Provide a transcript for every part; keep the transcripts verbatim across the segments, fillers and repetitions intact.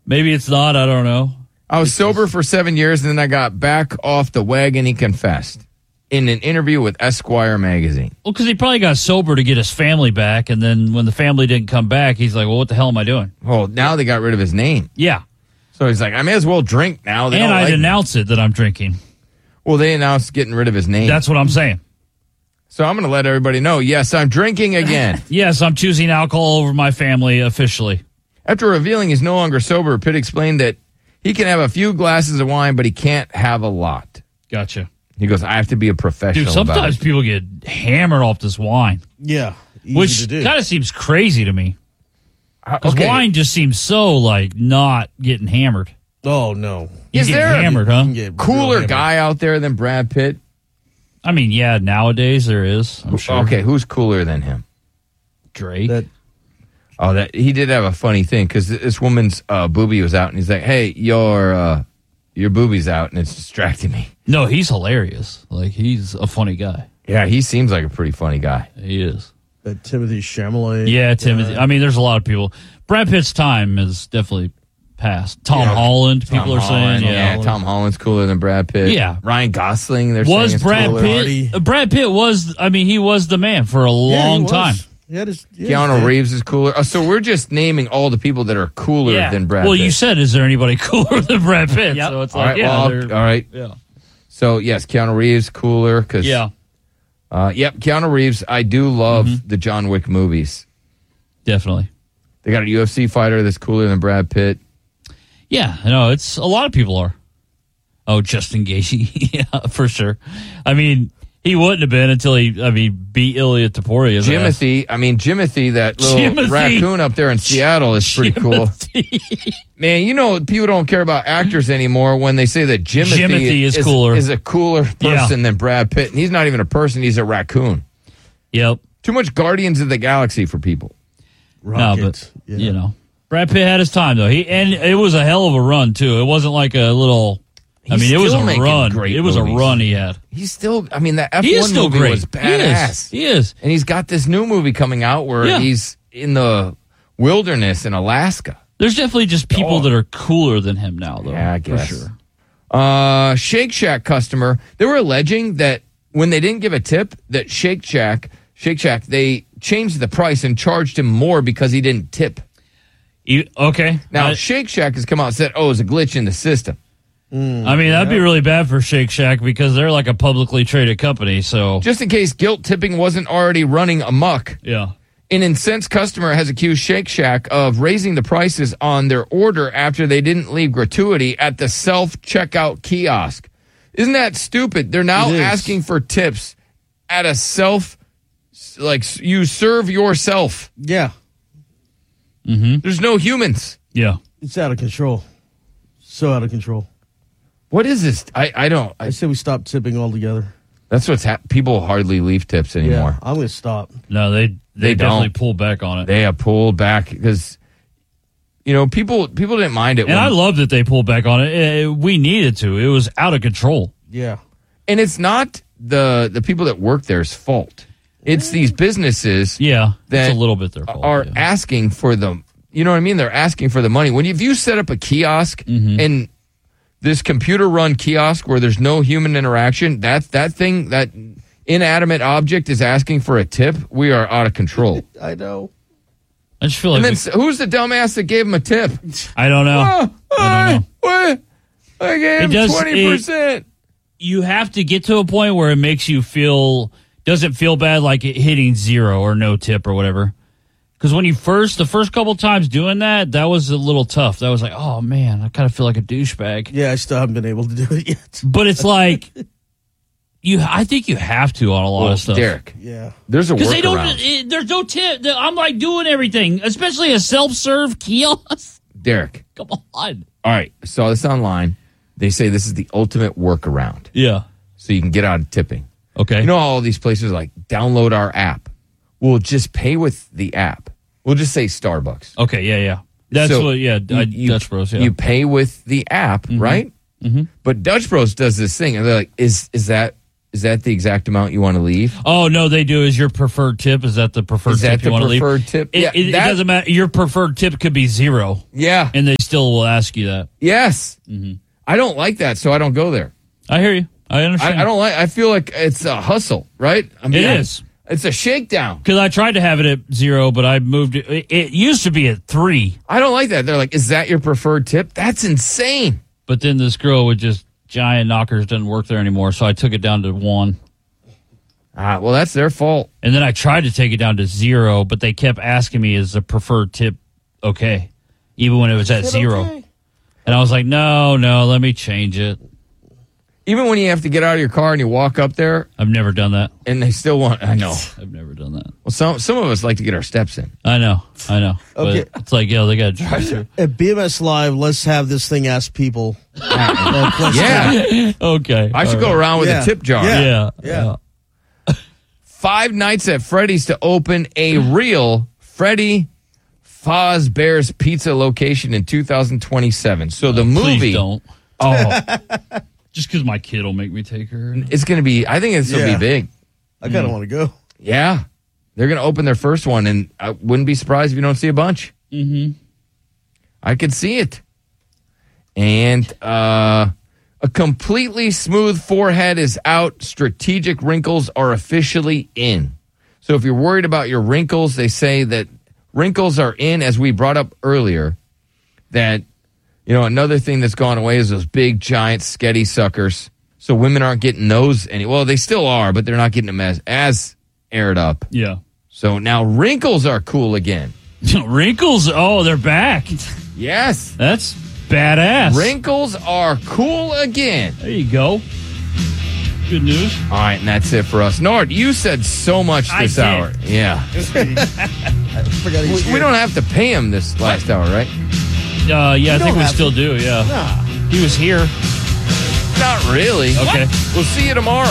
Maybe it's not. I don't know. I was sober for seven years, and then I got back off the wagon, he confessed in an interview with Esquire magazine. Well, because he probably got sober to get his family back, and then when the family didn't come back, he's like, well, what the hell am I doing? Well, now they got rid of his name. Yeah. So he's like, I may as well drink now. They and I'd like announce it that I'm drinking. Well, they announced getting rid of his name. That's what I'm saying. So I'm going to let everybody know, yes, I'm drinking again. Yes, I'm choosing alcohol over my family officially. After revealing he's no longer sober, Pitt explained that he can have a few glasses of wine, but he can't have a lot. Gotcha. He goes, I have to be a professional. Dude, sometimes about it. people get hammered off this wine. Yeah. Which kind of seems crazy to me. Because okay. wine just seems so, like, not getting hammered. Oh, no. He's Is getting there a hammered, huh? Cooler guy out there than Brad Pitt? I mean, yeah, nowadays there is, I'm sure. Okay, who's cooler than him? Drake. That, Oh, that he did have a funny thing because this woman's uh, boobie was out, and he's like, "Hey, your uh, your boobie's out," and it's distracting me. No, he's hilarious. Like, he's a funny guy. Yeah, he seems like a pretty funny guy. He is. that Timothy Chalamet. Yeah, Timothy. Uh, I mean, there's a lot of people. Brad Pitt's time is definitely past. Tom Yeah. Holland, Tom people are Holland, saying. yeah, Yeah. Tom Holland's cooler than Brad Pitt. Yeah. Ryan Gosling, they're Was saying is Brad cooler. Pitt? uh, Brad Pitt was, I mean, he was the man for a yeah, he long was. time. He had his, yeah, Keanu yeah. Reeves is cooler. Oh, so we're just naming all the people that are cooler Yeah. than Brad well, Pitt. you said, is there anybody cooler than Brad Pitt? Yep. So it's all like, right, yeah. well, they're- all right. Yeah. So yes, Keanu Reeves cooler because Yeah. uh, yep, Keanu Reeves. I do love Mm-hmm. the John Wick movies. Definitely. They got a U F C fighter that's cooler than Brad Pitt. Yeah, no, it's a lot of people are. Oh, Justin Gaethje, yeah, for sure. I mean, he wouldn't have been until he, I mean, beat Ilya Taporia's ass. Jimothy, I mean Jimothy, that little Jimothy. raccoon up there in Seattle is pretty cool. Man, you know people don't care about actors anymore when they say that Jimothy, Jimothy is cooler. is a cooler person Yeah. than Brad Pitt, and he's not even a person; he's a raccoon. Yep. Too much Guardians of the Galaxy for people. No, Rockets. but yeah. you know, Brad Pitt had his time though. He and it was a hell of a run too. It wasn't like a little. I He's mean, it was still a making run. great It was movies. a run he had. He's still, I mean, that F He is one still movie great. was badass, He is. He is. and he's got this new movie coming out where Yeah. he's in the wilderness in Alaska. There's definitely just people Oh. that are cooler than him now, though. Yeah, I guess. For sure. Uh, Shake Shack customer, they were alleging that when they didn't give a tip, that Shake Shack, Shake Shack, they changed the price and charged him more because he didn't tip. You, okay. Now, I, Shake Shack has come out and said, oh, it's a glitch in the system. I mean, that'd be really bad for Shake Shack because they're like a publicly traded company. So, Just in case guilt tipping wasn't already running amok, yeah. an incensed customer has accused Shake Shack of raising the prices on their order after they didn't leave gratuity at the self-checkout kiosk. Isn't that stupid? They're now It is. asking for tips at a self, like you serve yourself. Yeah. There's no humans. Yeah. It's out of control. So out of control. What is this? I, I don't. I I, say we stop tipping altogether. that's what's happening. People hardly leave tips anymore. Yeah, I'm going to stop. No, they, they, They definitely don't. pull back on it. They have pulled back because, you know, people people didn't mind it. and when, I love that they pulled back on it. Eh, we needed to. It was out of control. Yeah. and it's not the the people that work there's fault. It's these businesses Yeah. that It's a little bit their fault. are yeah. asking for the, you know what I mean? They're asking for the money. When you, if you set up a kiosk Mm-hmm. and this computer run kiosk where there's no human interaction, that that thing, that inanimate object is asking for a tip, we are out of control. I know. I just feel like And then we- s- who's the dumbass that gave him a tip? I don't know. Oh, I don't know. What? I gave It him does- twenty percent. You have to get to a point where it makes you feel doesn't feel bad like it hitting zero or no tip or whatever. Because when you first the first couple times doing that, that was a little tough. That was like, oh man, I kind of feel like a douchebag. Yeah, I still haven't been able to do it yet. But it's like you. I think you have to on a lot Well, of stuff. Derek, Yeah. there's a Because they don't. workaround. It, there's no tip. I'm like doing everything, especially a self-serve kiosk. Derek, Come on. all right, I saw this online. They say this is the ultimate workaround, Yeah. so you can get out of tipping. Okay. You know, all these places like download our app. We'll just pay with the app. We'll just say Starbucks. Okay. Yeah. Yeah. That's So what. Yeah. I, you, Dutch Bros. Yeah. You pay with the app, right? Mm-hmm. But Dutch Bros does this thing, and they're like, "Is is that is that the exact amount you want to leave? Oh, no, they do. Is your preferred tip? Is that the preferred Is that tip you the want to leave? preferred tip? It, Yeah, it, it that- doesn't matter. Your preferred tip could be zero, Yeah. and they still will ask you that. Yes. Mm-hmm. I don't like that, so I don't go there. I hear you. I understand. I, I don't like. I feel like it's a hustle, right? I mean, It is. It's a shakedown. Because I tried to have it at zero, but I moved it. It, it used to be at three, I don't like that. They're like, "Is that your preferred tip?" That's insane. but then this girl with just giant knockers doesn't work there anymore, so I took it down to one. Ah, well, that's their fault. And then I tried to take it down to zero, but they kept asking me, is the preferred tip okay? Even when it was at zero. Okay. And I was like, no, no, let me change it. Even when you have to get out of your car and you walk up there, I've never done that. and they still want. I know. I've never done that. Well, some some of us like to get our steps in. I know. I know. Okay. But it's like, yo, they got to drive through. At B M S Live, let's have this thing ask people. uh, questions. Yeah, Okay. I should All go right. around with Yeah. a tip jar. Yeah. Yeah. Yeah. Five Nights at Freddy's to open a real Freddy Fazbear's Pizza location in two thousand twenty-seven. So the movie, Please don't. oh, Just because my kid will make me take her. it's going to be. I think it's going to Yeah. be big. I kind of want to go. Yeah, they're going to open their first one, and I wouldn't be surprised if you don't see a bunch. Mm-hmm. I could see it. And uh, a completely smooth forehead is out. Strategic wrinkles are officially in. So if you're worried about your wrinkles, they say that wrinkles are in, as we brought up earlier, that, you know, another thing that's gone away is those big, giant, sketty suckers. So women aren't getting those any. Well, they still are, but they're not getting them as, as aired up. Yeah. So now wrinkles are cool again. Wrinkles, oh, they're back. Yes. That's badass. Wrinkles are cool again. There you go. Good news. All right, and that's it for us. Nord, you said so much I this did. hour. Yeah. I forgot he was We, we here. don't have to pay him this last hour, right? Uh, yeah, I think don't we have still to. do, yeah. Nah. He was here. Not really. Okay. We'll see you tomorrow.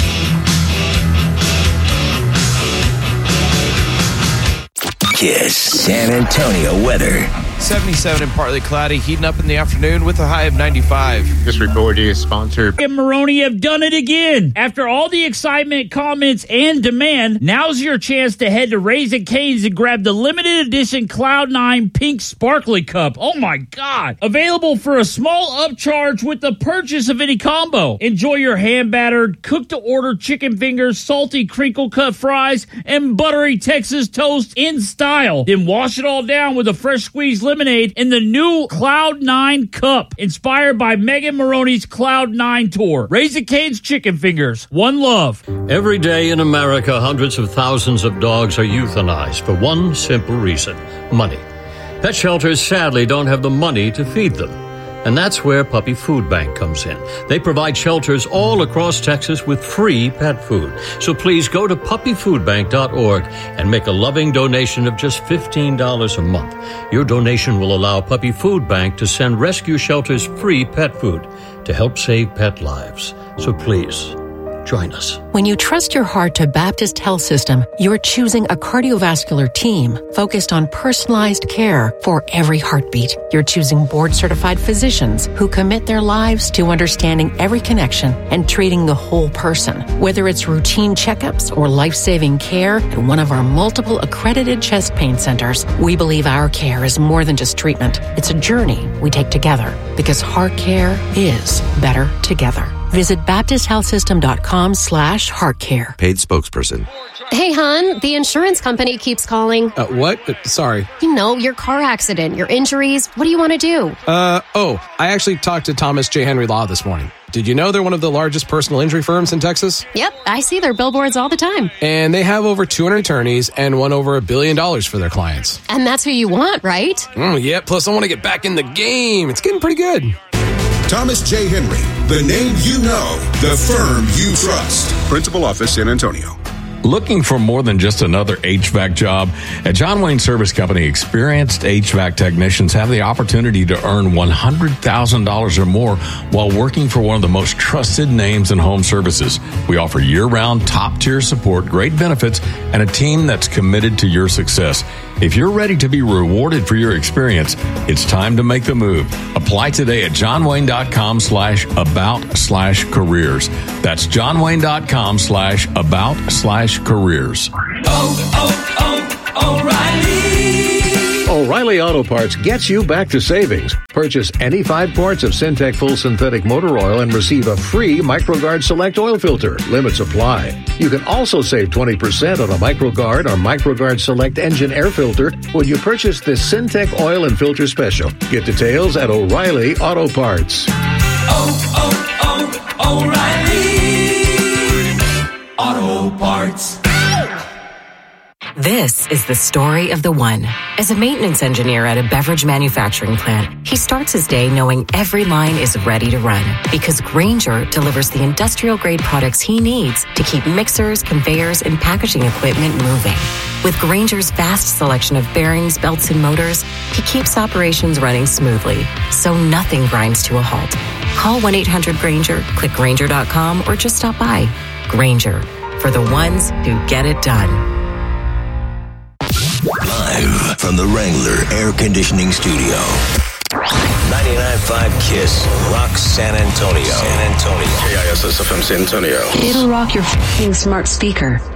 Kiss San Antonio weather. seventy-seven and partly cloudy, heating up in the afternoon with a high of ninety-five. This report is sponsored. And Maroney have done it again. After all the excitement, comments, and demand, now's your chance to head to Raising Cane's and grab the limited edition Cloud nine Pink Sparkly Cup. Oh my God. Available for a small upcharge with the purchase of any combo. Enjoy your hand-battered, cooked-to-order chicken fingers, salty crinkle-cut fries, and buttery Texas toast in style. Then wash it all down with a fresh squeezed lemonade in the new Cloud nine Cup, inspired by Megan Maroney's Cloud nine Tour. Raising Cane's Chicken Fingers. One love. Every day in America, hundreds of thousands of dogs are euthanized for one simple reason: money. Pet shelters sadly don't have the money to feed them. And that's where Puppy Food Bank comes in. They provide shelters all across Texas with free pet food. So please go to puppy food bank dot org and make a loving donation of just fifteen dollars a month. Your donation will allow Puppy Food Bank to send rescue shelters free pet food to help save pet lives. So please, join us. When you trust your heart to Baptist Health System, you're choosing a cardiovascular team focused on personalized care for every heartbeat. You're choosing board-certified physicians who commit their lives to understanding every connection and treating the whole person. Whether it's routine checkups or life-saving care at one of our multiple accredited chest pain centers, we believe our care is more than just treatment. It's a journey we take together, because heart care is better together. Visit baptist health system dot com slash heart care. Paid spokesperson. Hey, hon, the insurance company keeps calling. Uh, what? Uh, sorry. You know, your car accident, your injuries. What do you want to do? Uh, oh, I actually talked to Thomas J. Henry Law this morning. Did you know they're one of the largest personal injury firms in Texas? Yep, I see their billboards all the time. And they have over two hundred attorneys and won over a billion dollars for their clients. And that's who you want, right? Mm, yeah, plus I want to get back in the game. It's getting pretty good. Thomas J. Henry, the name you know, the firm you trust. Principal Office, San Antonio. Looking for more than just another H V A C job? At John Wayne Service Company, experienced H V A C technicians have the opportunity to earn one hundred thousand dollars or more while working for one of the most trusted names in home services. We offer year-round, top-tier support, great benefits, and a team that's committed to your success. If you're ready to be rewarded for your experience, it's time to make the move. Apply today at johnwayne.com slash about slash careers. That's johnwayne.com slash about slash careers. Oh, oh, oh, O'Reilly! O'Reilly Auto Parts gets you back to savings. Purchase any five quarts of Syntec Full Synthetic Motor Oil and receive a free MicroGuard Select Oil Filter. Limits apply. You can also save twenty percent on a MicroGuard or MicroGuard Select Engine Air Filter when you purchase this Syntec Oil and Filter Special. Get details at O'Reilly Auto Parts. Oh, oh, oh, O'Reilly Auto Parts. This is the story of the one. As a maintenance engineer at a beverage manufacturing plant, he starts his day knowing every line is ready to run because Grainger delivers the industrial-grade products he needs to keep mixers, conveyors, and packaging equipment moving. With Grainger's vast selection of bearings, belts, and motors, he keeps operations running smoothly, so nothing grinds to a halt. Call one eight hundred Grainger, click Grainger dot com, or just stop by. Grainger, for the ones who get it done. Live from the Wrangler Air Conditioning Studio. ninety-nine point five KISS rocks San Antonio. San Antonio. K I S S F M San Antonio. It'll rock your f***ing smart speaker.